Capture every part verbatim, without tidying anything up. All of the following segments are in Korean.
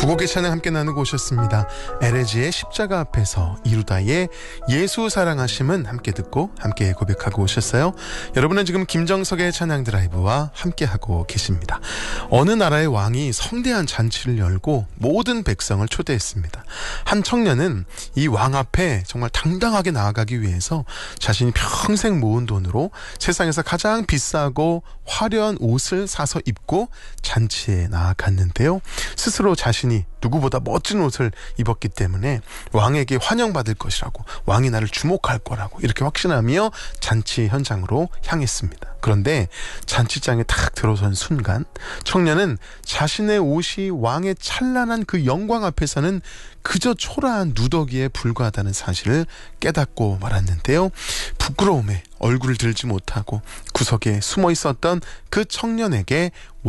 두 곡의 찬양 함께 나누고 오셨습니다. 에레지의 십자가 앞에서, 이루다의 예수 사랑하심은 함께 듣고 함께 고백하고 오셨어요. 여러분은 지금 김정석의 찬양 드라이브와 함께하고 계십니다. 어느 나라의 왕이 성대한 잔치를 열고 모든 백성을 초대했습니다. 한 청년은 이 왕 앞에 정말 당당하게 나아가기 위해서 자신이 평생 모은 돈으로 세상에서 가장 비싸고 화려한 옷을 사서 입고 잔치에 나아갔는데요. 스스로 자신이 누구보다 멋진 옷을 입었기 때문에 왕에게 환영받을 것이라고, 왕이 나를 주목할 거라고 이렇게 확신하며 잔치 현장으로 향했습니다. 그런데 잔치장에 딱 들어선 순간 청년은 자신의 옷이 왕의 찬란한 그 영광 앞에서는 그저 초라한 누더기에 불과하다는 사실을 깨닫고 말았는데요. 부끄러움에 얼굴을 들지 못하고 구석에 숨어 있었던 그 청년에게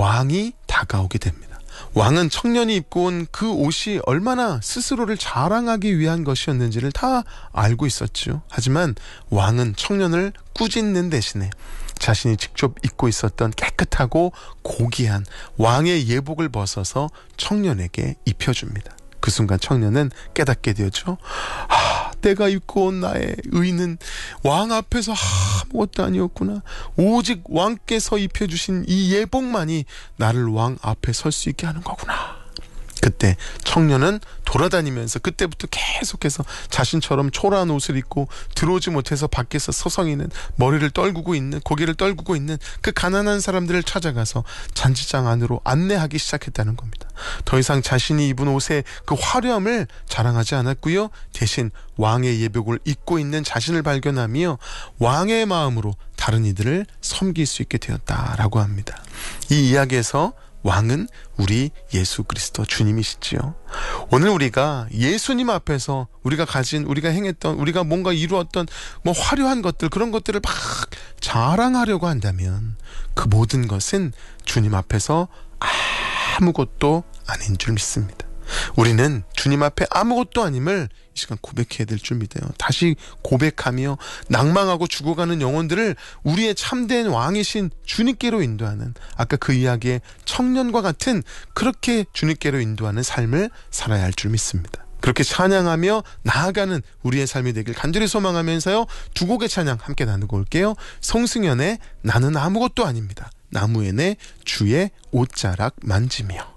왕이 다가오게 됩니다. 왕은 청년이 입고 온 그 옷이 얼마나 스스로를 자랑하기 위한 것이었는지를 다 알고 있었죠. 하지만 왕은 청년을 꾸짖는 대신에 자신이 직접 입고 있었던 깨끗하고 고귀한 왕의 예복을 벗어서 청년에게 입혀줍니다. 그 순간 청년은 깨닫게 되었죠. 아, 내가 입고 온 나의 의는 왕 앞에서 아무것도 아니었구나. 오직 왕께서 입혀주신 이 예복만이 나를 왕 앞에 설 수 있게 하는 거구나. 그때 청년은 돌아다니면서 그때부터 계속해서 자신처럼 초라한 옷을 입고 들어오지 못해서 밖에서 서성이는, 머리를 떨구고 있는, 고개를 떨구고 있는 그 가난한 사람들을 찾아가서 잔치장 안으로 안내하기 시작했다는 겁니다. 더 이상 자신이 입은 옷의 그 화려함을 자랑하지 않았고요. 대신 왕의 예복을 입고 있는 자신을 발견하며 왕의 마음으로 다른 이들을 섬길 수 있게 되었다라고 합니다. 이 이야기에서 왕은 우리 예수 그리스도 주님이시지요. 오늘 우리가 예수님 앞에서 우리가 가진, 우리가 행했던, 우리가 뭔가 이루었던 뭐 화려한 것들, 그런 것들을 막 자랑하려고 한다면 그 모든 것은 주님 앞에서 아무것도 아닌 줄 믿습니다. 우리는 주님 앞에 아무것도 아님을 이 시간 고백해야 될 줄 믿어요. 다시 고백하며 낭망하고 죽어가는 영혼들을 우리의 참된 왕이신 주님께로 인도하는, 아까 그 이야기의 청년과 같은 그렇게 주님께로 인도하는 삶을 살아야 할 줄 믿습니다. 그렇게 찬양하며 나아가는 우리의 삶이 되길 간절히 소망하면서요, 두 곡의 찬양 함께 나누고 올게요. 송승연의 나는 아무것도 아닙니다. 나무엔의 주의 옷자락 만지며.